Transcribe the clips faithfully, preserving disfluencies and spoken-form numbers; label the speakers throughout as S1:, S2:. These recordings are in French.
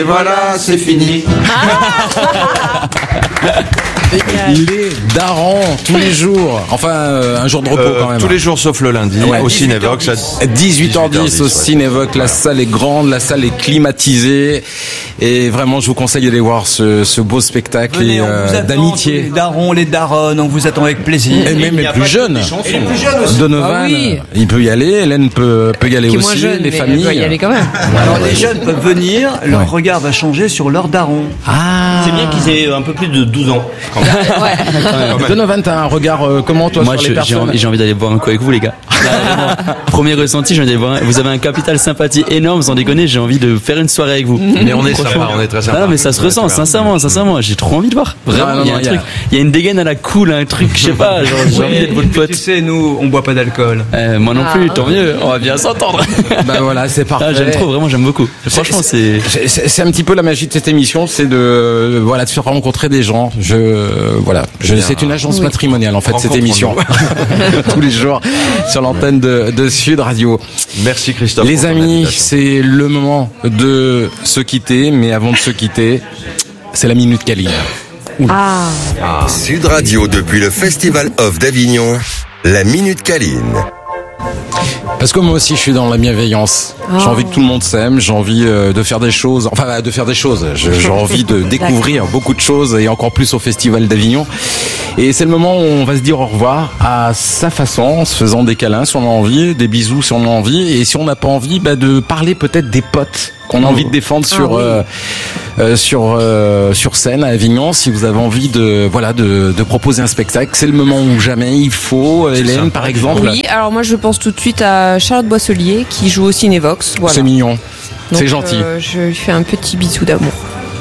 S1: Et voilà, c'est fini.
S2: Les darons tous les jours. Enfin, euh, un jour de repos
S1: Euh,
S2: quand même.
S1: tous les jours sauf le lundi,
S2: Ouais.
S1: au Cinévox. à
S2: dix-huit heures dix au
S1: ouais.
S2: Cinévox, la salle est grande, la salle est climatisée et vraiment je vous conseille d'aller voir ce, ce beau spectacle
S3: Venez,
S2: et,
S3: on vous
S2: euh,
S3: attend,
S2: d'amitié.
S3: Les darons, les daronnes, on vous attend avec plaisir.
S2: Et même les plus jeunes.
S3: Et les plus jeunes aussi.
S2: Donovan,
S4: Ah oui.
S2: il peut y aller, Hélène peut, peut y aller
S4: Qui est
S2: aussi,
S4: moins jeune,
S2: les
S4: mais
S2: familles.
S4: elle doit y aller quand même.
S3: Alors les jeunes peuvent venir, leur
S2: Ouais.
S3: regard va changer sur leur daron.
S2: Ah,
S5: C'est bien qu'ils aient un peu plus de douze ans.
S4: Ouais.
S2: Donovan, t'as un regard euh, comment toi
S6: Moi,
S2: sur
S6: je-
S2: les
S6: j'ai
S2: personnes
S6: envie, j'ai envie d'aller boire un coup avec vous, les gars. Là, vraiment, premier ressenti, j'ai envie d'aller boire un- vous avez un capital sympathie énorme, sans déconner, j'ai envie de faire une soirée avec vous.
S1: Mais on est sympa, on est très sympa.
S6: Ah, mais ça se
S1: Ouais,
S6: ressent,
S1: super.
S6: sincèrement, sincèrement, j'ai trop envie de voir. Vraiment,
S2: Non, non,
S6: il y a
S2: non,
S6: un
S2: il y a-
S6: truc, il y a une dégaine à la cool, un truc, je sais pas, genre, j'ai envie d'être votre
S3: Tu
S6: pote.
S3: sais, nous, on boit pas d'alcool.
S6: Euh, moi non plus, tant mieux, on va bien s'entendre.
S2: Bah voilà, c'est parfait.
S6: Ah, j'aime trop, vraiment, j'aime beaucoup. Franchement, c'est.
S2: C'est- C'est c'est un petit peu la magie de cette émission, c'est de euh, voilà de faire rencontrer des gens. Je euh, voilà, je,
S1: Bien.
S2: c'est une agence
S4: Oui.
S2: matrimoniale en fait cette
S1: Rencontrons-nous.
S2: émission tous les jours sur l'antenne de, de Sud Radio.
S1: Merci Christophe.
S2: Les
S1: pour ton
S2: amis,
S1: invitation.
S2: c'est le moment de se quitter, mais avant de se quitter, c'est la minute Caline.
S4: Ah.
S7: Sud Radio depuis le Festival Off d'Avignon, la Minute Caline.
S2: Parce que moi aussi, je suis dans la bienveillance. J'ai
S4: Oh.
S2: envie que tout le monde s'aime. J'ai envie euh, de faire des choses. Enfin, de faire des choses. Je- J'ai envie de découvrir beaucoup de choses et encore plus au Festival d'Avignon. Et c'est le moment où on va se dire au revoir à sa façon, en se faisant des câlins si on a envie, des bisous si on a envie. Et si on n'a pas envie, bah, de parler peut-être des potes qu'on a envie de défendre sur
S4: oui.
S2: euh, euh, sur euh, sur scène à Avignon. Si vous avez envie de voilà de, de proposer un spectacle, c'est le moment où jamais il faut. Hélène, par exemple.
S4: Oui, alors moi je pense tout de suite à Charlotte Boisselier qui joue au Cinévox. Voilà.
S2: C'est mignon.
S4: Donc,
S2: C'est gentil.
S4: euh, je lui fais un petit bisou d'amour.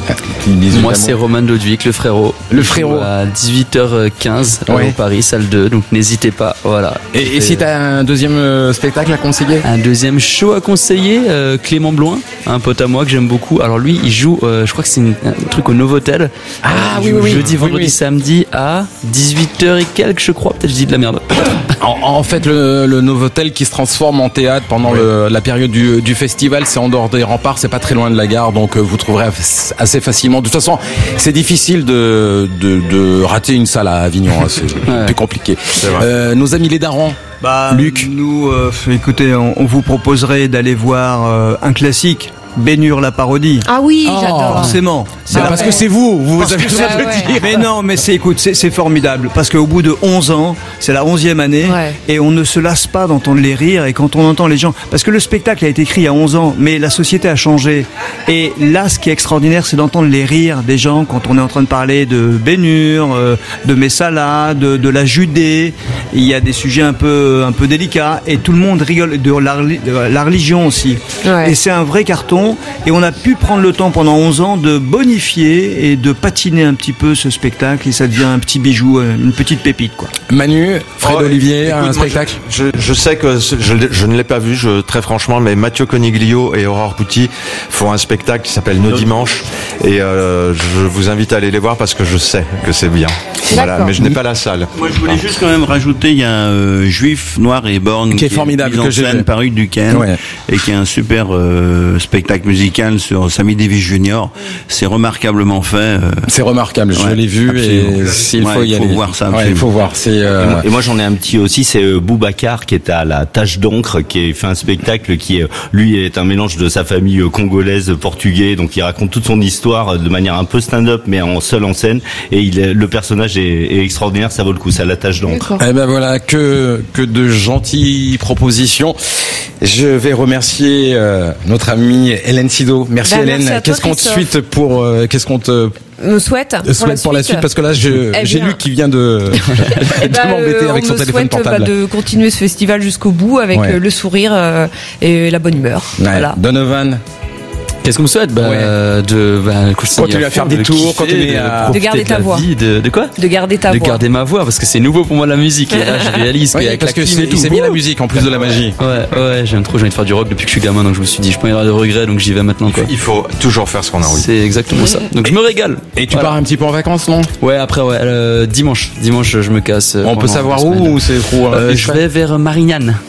S6: Moi, c'est Roman Lodwick, le frérot.
S2: Le
S6: Il joue
S2: frérot.
S6: À dix-huit heures quinze,
S2: Ouais.
S6: au Paris, salle deux, donc n'hésitez pas, voilà.
S2: Et, et si t'as un deuxième euh, spectacle à conseiller?
S6: Un deuxième show à conseiller, euh, Clément Bloin, un pote à moi que j'aime beaucoup. Alors lui, il joue, euh, je crois que c'est une- un truc au Novotel.
S2: Ah,
S6: Euh, il
S2: oui,
S6: joue
S2: oui, oui.
S6: Jeudi,
S2: Oui,
S6: vendredi,
S2: oui.
S6: samedi à dix-huit heures et quelques, je crois. Peut-être je dis de la merde.
S2: En, en fait, le, le Novotel qui se transforme en théâtre pendant le- la période du, du festival, c'est en dehors des remparts, c'est pas très loin de la gare, donc euh, vous trouverez assez assez facilement. De toute façon, c'est difficile de, de, de rater une salle à Avignon, hein, c'est
S6: Ouais.
S2: plus compliqué.
S1: vrai.
S2: Euh, nos amis les darons.
S3: Bah,
S2: Luc.
S3: nous, euh, écoutez, on, on vous proposerait d'aller voir euh, un classique, Bénure la parodie.
S4: Ah oui,
S2: Oh.
S4: j'adore.
S3: Forcément.
S2: C'est
S3: la-
S2: parce que c'est vous, vous
S3: Parce
S2: avez
S3: que
S2: besoin
S3: c'est-
S2: de le
S4: ouais.
S2: dire.
S3: Mais non, mais c'est, écoute, c'est, c'est formidable. Parce qu'au bout de onze ans, c'est la onzième année,
S4: Ouais.
S3: et on ne se lasse pas d'entendre les rires, et quand on entend les gens, parce que le spectacle a été écrit il y a onze ans, mais la société a changé. Et là, ce qui est extraordinaire, c'est d'entendre les rires des gens quand on est en train de parler de Bénure, euh, de Messala, de, de la Judée. Il y a des sujets un peu, un peu délicats, et tout le monde rigole de la, reli- de la religion aussi.
S4: Ouais.
S3: Et c'est un vrai carton, et on a pu prendre le temps pendant onze ans de bonifier et de patiner un petit peu ce spectacle, et ça devient un petit bijou, euh, une petite pépite, quoi.
S2: Manu, Fred
S1: Oh,
S2: Olivier,
S1: écoute,
S2: un
S1: moi,
S2: spectacle.
S1: Je, je, je sais que ce- je, l'ai- je ne l'ai pas vu, je, très franchement, mais Mathieu Coniglio et Aurore Pouty font un spectacle qui s'appelle Nos Dimanches, et euh, je vous invite à aller les voir parce que je sais que c'est bien. Voilà,
S4: D'accord.
S1: mais je n'ai pas la salle.
S5: Moi, je voulais juste quand même rajouter, il y a un euh, Juif noir et borgne
S2: Qui est formidable,
S5: mise en
S2: que j'ai
S5: scène
S2: vu.
S5: par Hugues Duquesne,
S2: Ouais.
S5: et qui est un super euh, spectacle musical sur Sammy Davis Junior. C'est remarquablement fait. euh,
S2: C'est remarquable, je
S5: Ouais,
S2: l'ai vu
S5: absolument.
S2: et s'il
S5: Ouais,
S2: faut y
S5: il faut
S2: aller.
S5: voir ça,
S2: Ouais, il
S5: absolument.
S2: faut voir. C'est euh,
S8: Et moi- Et moi j'en ai un petit aussi, c'est euh, Boubacar qui est à la Tache d'encre, qui a fait un spectacle qui euh, lui est un mélange de sa famille euh, congolaise, portugais, donc il raconte toute son histoire euh, de manière un peu stand-up mais en seul en scène, et il est, le personnage est, est extraordinaire, ça vaut le coup, c'est à la Tache d'encre.
S4: D'accord.
S2: Eh ben voilà, que que de gentilles propositions. Je vais remercier euh, notre amie Hélène Sido. Merci
S4: Ben,
S2: Hélène.
S4: merci à toi,
S2: Qu'est-ce qu'on te
S4: Christophe.
S2: suite pour euh, qu'est-ce qu'on te
S4: Me souhaite pour,
S2: souhaite pour la suite parce que là je
S4: Eh
S2: j'ai
S4: bien.
S2: lu qu'il vient de,
S4: Eh
S2: de
S4: ben,
S2: m'embêter
S4: euh,
S2: avec
S4: on
S2: son
S4: me
S2: téléphone
S4: souhaite
S2: portable.
S4: bah, de continuer ce festival jusqu'au bout avec
S2: Ouais.
S4: euh, le sourire euh, et la bonne humeur.
S2: Ouais.
S4: Voilà.
S2: Donovan,
S6: Qu'est-ce qu'on me souhaite? Bah,
S2: Ouais.
S6: euh, de, bah,
S2: Continuer à faire des tours, continuer à-
S4: De garder ta voix.
S6: De, de quoi?
S4: De garder ta
S6: de
S4: voix.
S6: garder ma voix, parce que c'est nouveau pour moi la musique. Et là, je réalise
S2: oui,
S6: qu'avec
S2: parce
S6: la
S2: que
S6: clim
S2: c'est
S6: et tout.
S2: il s'est mis à la musique en plus de la magie.
S6: Ouais, ouais, j'aime trop, j'ai envie de faire du rock depuis que je suis gamin, donc je me suis dit, je peux pas y avoir de regrets, donc j'y vais maintenant, quoi.
S1: Il faut toujours faire ce qu'on a envie.
S6: C'est exactement ça. Donc je me régale.
S2: Et tu
S6: Voilà.
S2: pars un petit peu en vacances, non?
S6: Ouais, après, ouais, euh, dimanche. Dimanche, je me casse. euh,
S2: On peut
S6: pendant
S2: savoir
S6: deux
S2: où
S6: semaines.
S2: ou c'est trop
S6: Euh,
S2: euh,
S6: Je vais vers Marignane.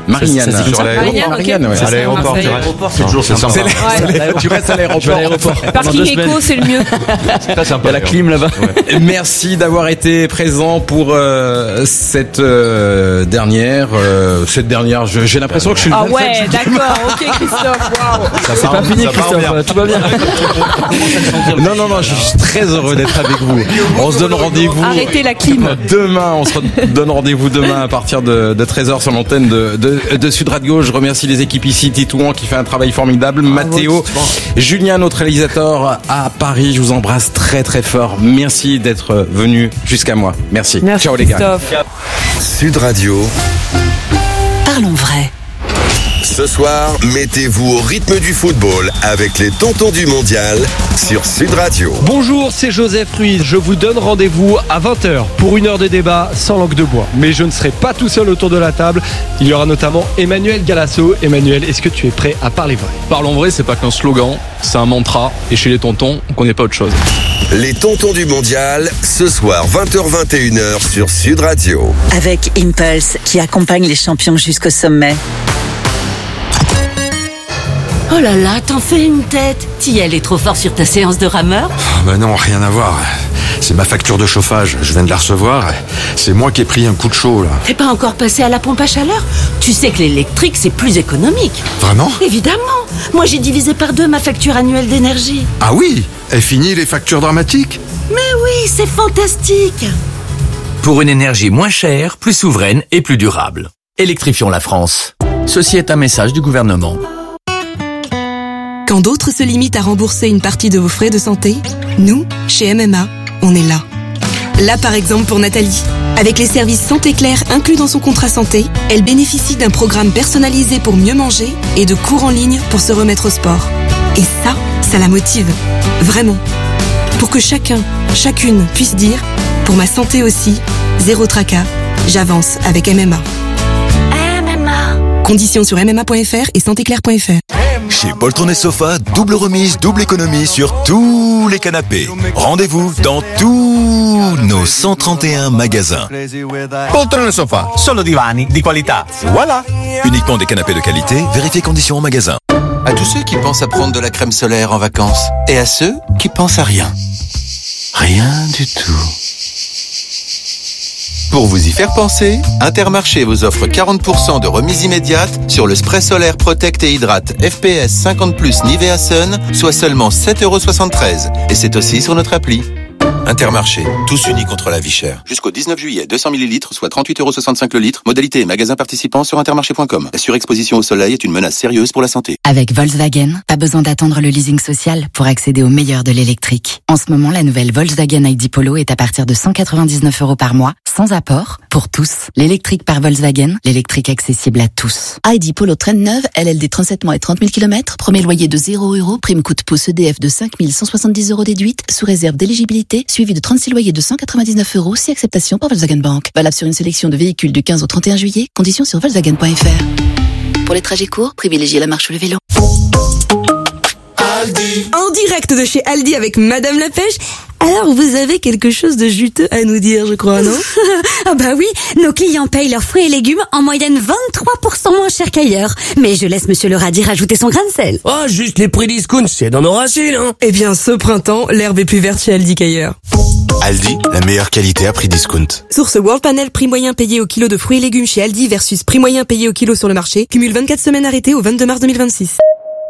S2: Marignane.
S6: Ça, ça,
S1: sur l'aéroport.
S4: Marignane, ok.
S2: Marignane, ouais.
S4: C'est
S1: À l'aéroport, tu
S4: Marseille.
S1: restes. C'est toujours sympa.
S2: C'est la- Tu restes à l'aéroport.
S4: Parking éco, c'est le mieux.
S1: C'est très sympa.
S6: Il y a la clim là-bas.
S2: Merci d'avoir été présent pour euh, cette euh, dernière. euh, cette dernière, je- j'ai l'impression que je suis.
S4: Ah
S2: le
S4: ouais,
S2: vingt-sept.
S4: d'accord, ok Christophe, waouh.
S6: C'est pas fini, Christophe. Tout va bien.
S2: Non, non, non, je suis très heureux d'être avec vous. On se donne rendez-vous.
S4: Arrêtez la clim.
S2: Demain, on se donne rendez-vous demain à partir de, de treize heures sur l'antenne de, de, de Sud Radio. Je remercie les équipes ici, Titouan qui fait un travail formidable, Mathéo, Julien, notre réalisateur à Paris. Je vous embrasse très très fort. Merci d'être venu jusqu'à moi. Merci.
S4: Merci
S2: Ciao les gars.
S4: Christophe.
S7: Sud Radio.
S9: Parlons vrai.
S7: Ce soir, mettez-vous au rythme du football avec les Tontons du Mondial sur Sud Radio.
S10: Bonjour, c'est Joseph Ruiz. Je vous donne rendez-vous à vingt heures pour une heure de débat sans langue de bois. Mais je ne serai pas tout seul autour de la table. Il y aura notamment Emmanuel Galasso. Emmanuel, est-ce que tu es prêt à parler vrai?
S11: Parlons vrai, c'est pas qu'un slogan, c'est un mantra. Et chez les tontons, on connaît pas autre chose.
S7: Les Tontons du Mondial, ce soir vingt heures vingt et une heures sur Sud Radio.
S9: Avec Impulse, qui accompagne les champions jusqu'au sommet. Oh là là, t'en fais une tête. T'y allais trop fort sur ta séance de rameur?
S1: Ben non, rien à voir. C'est ma facture de chauffage. Je viens de la recevoir. C'est moi qui ai pris un coup de chaud, là.
S9: T'es pas encore passé à la pompe à chaleur? Tu sais que l'électrique, c'est plus économique.
S1: Vraiment?
S9: Évidemment. Moi, j'ai divisé par deux ma facture annuelle d'énergie.
S1: Ah oui? Et fini les factures dramatiques?
S9: Mais oui, c'est fantastique.
S12: Pour une énergie moins chère, plus souveraine et plus durable. Électrifions la France. Ceci est un message du gouvernement.
S13: Quand d'autres se limitent à rembourser une partie de vos frais de santé, nous, chez M M A, on est là. Là, par exemple, pour Nathalie. Avec les services Santé Claire inclus dans son contrat santé, elle bénéficie d'un programme personnalisé pour mieux manger et de cours en ligne pour se remettre au sport. Et ça, ça la motive. Vraiment. Pour que chacun, chacune puisse dire, pour ma santé aussi, zéro tracas, j'avance avec M M A.
S9: M M A.
S13: Conditions sur m m a point f r et santé claire point f r.
S14: Chez Poltron et Sofa, double remise, double économie sur tous les canapés. Rendez-vous dans tous nos cent trente et un magasins.
S15: Poltron et Sofa, solo divani di qualità. Voilà.
S14: Uniquement des canapés de qualité, vérifiez conditions en magasin.
S16: À tous ceux qui pensent à prendre de la crème solaire en vacances et à ceux qui pensent à rien. Rien du tout. Pour vous y faire penser, Intermarché vous offre quarante pour cent de remise immédiate sur le spray solaire Protect et Hydrate F P S cinquante plus Nivea Sun, soit seulement sept euros soixante-treize. Et c'est aussi sur notre appli. Intermarché, tous unis contre la vie chère. Jusqu'au dix-neuf juillet, deux cents millilitres, soit trente-huit euros soixante-cinq le litre. Modalité et magasins participants sur intermarché point com. La surexposition au soleil est une menace sérieuse pour la santé.
S17: Avec Volkswagen, pas besoin d'attendre le leasing social pour accéder au meilleur de l'électrique. En ce moment, la nouvelle Volkswagen I D Polo est à partir de cent quatre-vingt-dix-neuf euros par mois, sans apport, pour tous. L'électrique par Volkswagen, l'électrique accessible à tous.
S18: I D Polo traîne neuve, L L D trente-sept mois et trente mille kilomètres, premier loyer de zéro euros, prime coup de pouce E D F de cinq mille cent soixante-dix euros déduite, sous réserve d'éligibilité, suivi de trente-six loyers de cent quatre-vingt-dix-neuf euros, si acceptation par Volkswagen Bank. Valable sur une sélection de véhicules du quinze au trente et un juillet, conditions sur volkswagen point f r. Pour les trajets courts, privilégiez la marche ou le vélo.
S13: Aldi. En direct de chez Aldi avec Madame la Pêche. Alors, vous avez quelque chose de juteux à nous dire, je crois, non?
S19: Ah bah oui, nos clients payent leurs fruits et légumes en moyenne vingt-trois pour cent moins cher qu'ailleurs. Mais je laisse Monsieur le radis rajouter son grain de sel.
S20: Oh, juste les prix discount, c'est dans nos racines, hein.
S13: Eh bien, ce printemps, l'herbe est plus verte chez Aldi qu'ailleurs.
S14: Aldi, la meilleure qualité à prix discount.
S13: Source World Panel, prix moyen payé au kilo de fruits et légumes chez Aldi versus prix moyen payé au kilo sur le marché. Cumule vingt-quatre semaines arrêtées au vingt-deux mars deux mille vingt-six.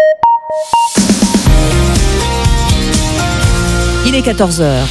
S4: Il est quatorze heures.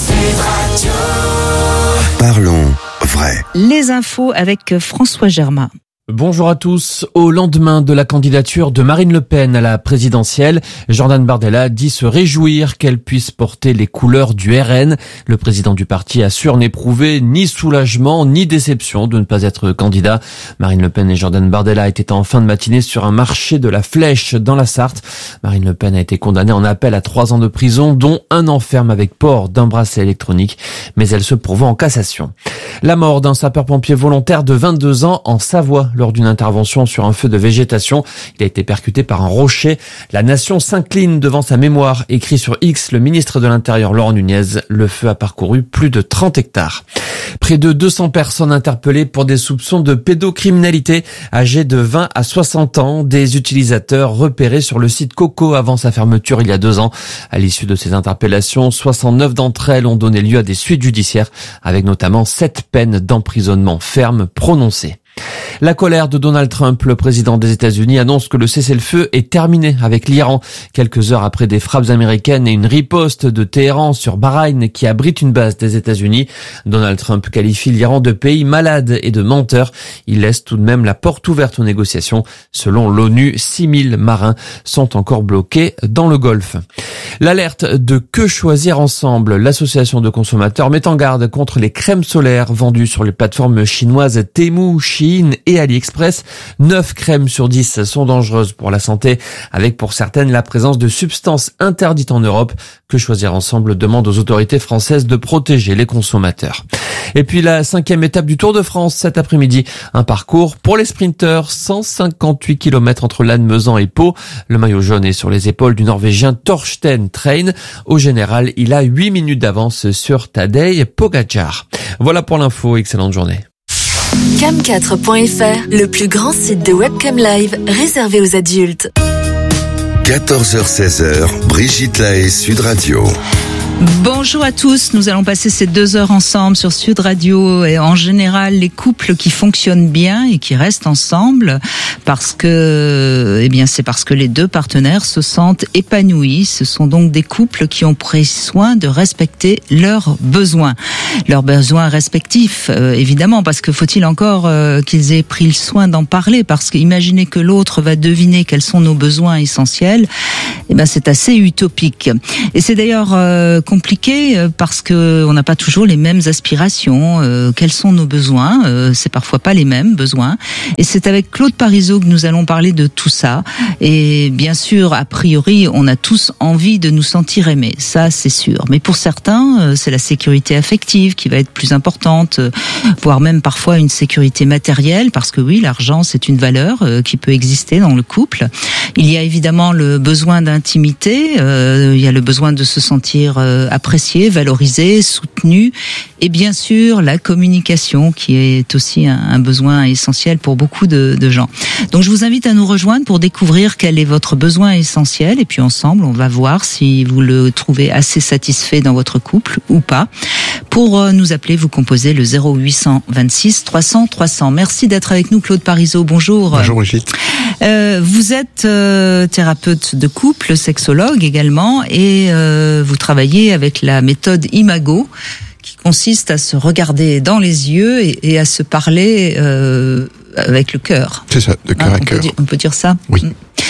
S7: Parlons vrai.
S4: Les infos avec François Germain.
S21: Bonjour à tous. Au lendemain de la candidature de Marine Le Pen à la présidentielle, Jordan Bardella dit se réjouir qu'elle puisse porter les couleurs du R N. Le président du parti assure n'éprouver ni soulagement ni déception de ne pas être candidat. Marine Le Pen et Jordan Bardella étaient en fin de matinée sur un marché de la Flèche dans la Sarthe. Marine Le Pen a été condamnée en appel à trois ans de prison, dont un an ferme avec port d'un bracelet électronique, mais elle se pourvoit en cassation. La mort d'un sapeur-pompier volontaire de vingt-deux ans en Savoie. lors d'une intervention sur un feu de végétation. Il a été percuté par un rocher. La nation s'incline devant sa mémoire, écrit sur X le ministre de l'Intérieur Laurent Nunez. Le feu a parcouru plus de trente hectares. Près de deux cents personnes interpellées pour des soupçons de pédocriminalité, âgées de vingt à soixante ans, des utilisateurs repérés sur le site Coco avant sa fermeture il y a deux ans. À l'issue de ces interpellations, soixante-neuf d'entre elles ont donné lieu à des suites judiciaires, avec notamment sept peines d'emprisonnement ferme prononcées. La colère de Donald Trump, le président des États-Unis, annonce que le cessez-le-feu est terminé avec l'Iran. Quelques heures après des frappes américaines et une riposte de Téhéran sur Bahreïn qui abrite une base des États-Unis, Donald Trump qualifie l'Iran de pays malade et de menteur. Il laisse tout de même la porte ouverte aux négociations. Selon l'ONU, six mille marins sont encore bloqués dans le Golfe. L'alerte de Que choisir ensemble, l'association de consommateurs met en garde contre les crèmes solaires vendues sur les plateformes chinoises Temu, Shein et AliExpress. neuf crèmes sur dix sont dangereuses pour la santé, avec pour certaines la présence de substances interdites en Europe. Que choisir ensemble demande aux autorités françaises de protéger les consommateurs. Et puis la cinquième étape du Tour de France cet après-midi. Un parcours pour les sprinteurs, cent cinquante-huit kilomètres entre Lannemezan et Pau. Le maillot jaune est sur les épaules du Norvégien Torsten Train. Au général, il a huit minutes d'avance sur Tadej Pogacar. Voilà pour l'info, excellente journée.
S3: cam quatre point f r, le plus grand site de webcam live réservé aux adultes.
S7: quatorze heures seize, Brigitte Lahaie, Sud Radio.
S22: Bonjour à tous, nous allons passer ces deux heures ensemble sur Sud Radio et en général les couples qui fonctionnent bien et qui restent ensemble parce que, eh bien c'est parce que les deux partenaires se sentent épanouis. Ce sont donc des couples qui ont pris soin de respecter leurs besoins, leurs besoins respectifs euh, évidemment, parce que faut-il encore euh, qu'ils aient pris le soin d'en parler, parce qu'imaginez que l'autre va deviner quels sont nos besoins essentiels, eh ben c'est assez utopique. Et c'est d'ailleurs euh, compliqué parce que on n'a pas toujours les mêmes aspirations. Euh, quels sont nos besoins euh, C'est parfois pas les mêmes besoins. Et c'est avec Claude Parizeau que nous allons parler de tout ça. Et bien sûr, a priori, on a tous envie de nous sentir aimés. Ça, c'est sûr. Mais pour certains, euh, c'est la sécurité affective qui va être plus importante, euh, voire même parfois une sécurité matérielle, parce que oui, l'argent, c'est une valeur euh, qui peut exister dans le couple. Il y a évidemment le besoin d'intimité. Euh, il y a le besoin de se sentir euh, apprécié, valorisé, soutenu, et bien sûr la communication qui est aussi un, un besoin essentiel pour beaucoup de, de gens. Donc je vous invite à nous rejoindre pour découvrir quel est votre besoin essentiel et puis ensemble on va voir si vous le trouvez assez satisfait dans votre couple ou pas. Pour nous appeler, vous composez le zéro huit cent vingt-six trois cents trois cents. Merci d'être avec nous Claude Parizeau, bonjour.
S23: Bonjour Brigitte.
S22: Euh, vous êtes euh, thérapeute de couple, sexologue également et euh, vous travaillez avec la méthode Imago qui consiste à se regarder dans les yeux et, et à se parler euh, avec le cœur.
S23: C'est ça, de cœur
S22: hein,
S23: à
S22: on
S23: cœur.
S22: Peut dire, on peut dire ça ?
S23: Oui.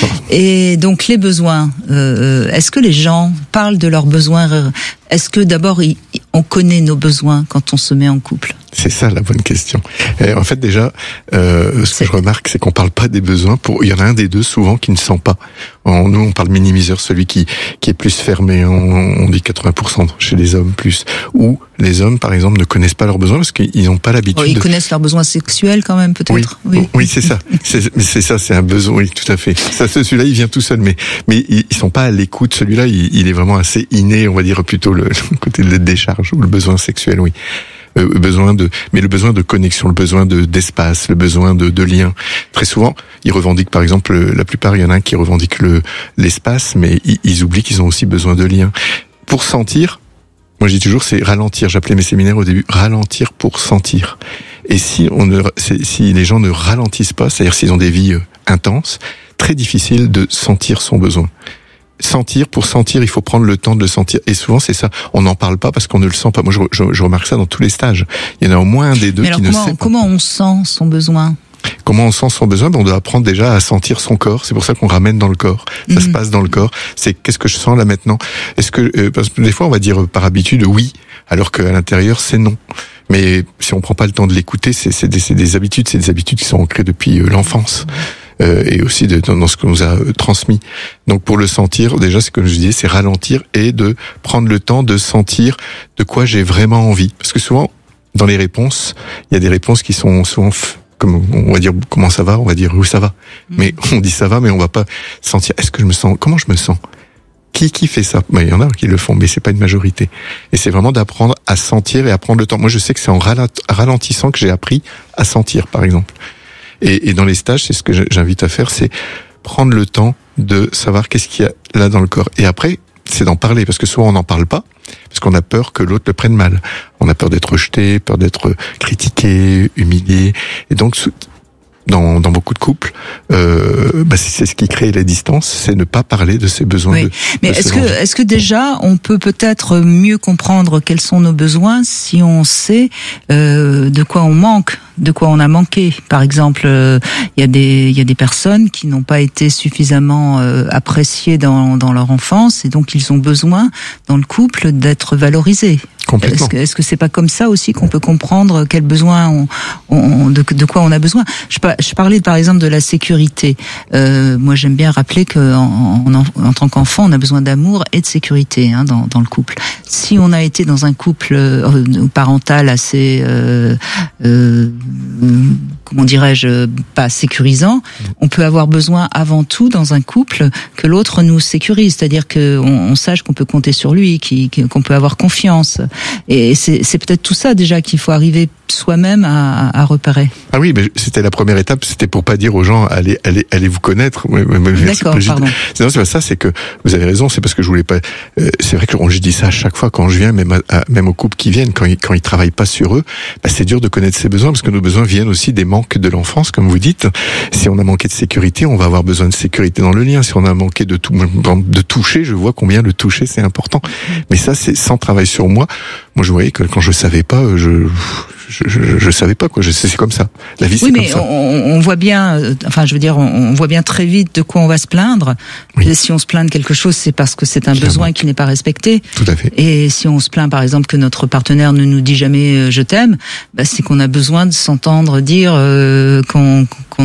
S22: Et donc les besoins, euh, est-ce que les gens parlent de leurs besoins ? Est-ce que d'abord on connaît nos besoins quand on se met en couple ?
S23: C'est ça la bonne question. Et en fait déjà, euh, ce que je remarque, c'est qu'on parle pas des besoins. Pour, il y en a un des deux souvent qui ne sent pas. En, nous, on parle minimiseur, celui qui qui est plus fermé. On, on dit quatre-vingts pour cent chez les hommes plus. Ou les hommes, par exemple, ne connaissent pas leurs besoins parce qu'ils n'ont pas l'habitude.
S22: Oh, ils
S23: de...
S22: connaissent leurs besoins sexuels quand même, peut-être.
S23: Oui, oui, oui c'est ça. C'est, c'est ça, c'est un besoin. Oui, tout à fait. Ça, celui-là, il vient tout seul, mais mais ils, ils sont pas à l'écoute. Celui-là, il, il est vraiment assez inné, on va dire plutôt le, le côté de la décharge ou le besoin sexuel, oui. Euh, besoin de, mais le besoin de connexion, le besoin de d'espace, le besoin de, de lien. Très souvent, ils revendiquent, par exemple, la plupart, il y en a un qui revendique le l'espace, mais ils, ils oublient qu'ils ont aussi besoin de lien. Pour sentir, moi je dis toujours, c'est ralentir. J'appelais mes séminaires au début ralentir pour sentir. Et si on ne, si les gens ne ralentissent pas, c'est-à-dire s'ils ont des vies intenses, très difficile de sentir son besoin. Sentir, pour sentir, il faut prendre le temps de le sentir. Et souvent, c'est ça. On n'en parle pas parce qu'on ne le sent pas. Moi, je, je, je remarque ça dans tous les stages. Il y en a au moins un des deux
S22: Mais alors,
S23: qui
S22: comment,
S23: ne sait pas.
S22: Comment on sent son besoin ?
S23: Comment on sent son besoin? Ben, on doit apprendre déjà à sentir son corps. C'est pour ça qu'on ramène dans le corps. Ça mmh. se passe dans le corps. C'est qu'est-ce que je sens là maintenant? Est-ce que, euh, parce que des fois, on va dire par habitude oui, alors qu'à l'intérieur, c'est non. Mais si on prend pas le temps de l'écouter, c'est, c'est, des, c'est des habitudes, c'est des habitudes qui sont ancrées depuis euh, l'enfance. Euh, et aussi de, dans ce qu'on nous a euh, transmis. Donc pour le sentir, déjà, ce que je disais, c'est ralentir et de prendre le temps de sentir de quoi j'ai vraiment envie. Parce que souvent, dans les réponses, il y a des réponses qui sont souvent f- comme on va dire comment ça va, on va dire où ça va. Mmh. Mais on dit ça va, mais on va pas sentir. Est-ce que je me sens comment je me sens? Qui qui fait ça? Ben, il y en a qui le font, mais c'est pas une majorité. Et c'est vraiment d'apprendre à sentir et à prendre le temps. Moi, je sais que c'est en ralentissant que j'ai appris à sentir, par exemple. Et, et dans les stages, c'est ce que j'invite à faire, c'est prendre le temps de savoir qu'est-ce qu'il y a là dans le corps. Et après, c'est d'en parler, parce que souvent on n'en parle pas, parce qu'on a peur que l'autre le prenne mal. On a peur d'être rejeté, peur d'être critiqué, humilié. Et donc, dans, dans beaucoup de couples, euh, bah c'est ce qui crée la distance, c'est ne pas parler de ses besoins.
S22: Oui.
S23: De,
S22: Mais
S23: de
S22: est-ce que, est-ce que déjà, on peut peut-être mieux comprendre quels sont nos besoins si on sait euh, de quoi on manque, de quoi on a manqué. Par exemple, il euh, y a des, il y a des personnes qui n'ont pas été suffisamment euh, appréciées dans, dans leur enfance, et donc ils ont besoin dans le couple d'être valorisés.
S23: Complètement.
S22: Est-ce que, est-ce que c'est pas comme ça aussi qu'on peut comprendre quels besoins on, on de, de quoi on a besoin? Je, je parlais par exemple de la sécurité. Euh, moi, j'aime bien rappeler que en, en, en tant qu'enfant, on a besoin d'amour et de sécurité hein, dans, dans le couple. Si on a été dans un couple euh, parental assez euh, euh, comment dirais-je, pas sécurisant, on peut avoir besoin avant tout dans un couple que l'autre nous sécurise, c'est-à-dire que on, on sache qu'on peut compter sur lui, qu'on peut avoir confiance. Et c'est, c'est peut-être tout ça déjà qu'il faut arriver soi-même à, à repérer.
S23: Ah oui, mais c'était la première étape, c'était pour pas dire aux gens allez allez allez vous connaître.
S22: D'accord, pardon.
S23: Non, c'est pas ça, c'est que vous avez raison, c'est parce que je voulais pas. Euh, c'est vrai que je dis ça à chaque fois quand je viens, même à, même aux couples qui viennent, quand ils quand ils travaillent pas sur eux, bah, c'est dur de connaître ses besoins parce que nos besoins viennent aussi des manques de l'enfance, comme vous dites. Si on a manqué de sécurité, on va avoir besoin de sécurité dans le lien. Si on a manqué de tout, de toucher, je vois combien le toucher c'est important. Mais ça, c'est sans travail sur moi. Moi, je voyais que quand je savais pas, je Je, je, je savais pas quoi. Je sais, c'est comme ça. La vie,
S22: oui,
S23: c'est comme ça.
S22: Oui, mais on, on voit bien. Euh, enfin, je veux dire, on, on voit bien très vite de quoi on va se plaindre. Oui. Et si on se plaint de quelque chose, c'est parce que c'est un Clairement. besoin qui n'est pas respecté.
S23: Tout à fait.
S22: Et si on se plaint, par exemple, que notre partenaire ne nous dit jamais euh, je t'aime, bah, c'est qu'on a besoin de s'entendre dire euh, qu'on, qu'on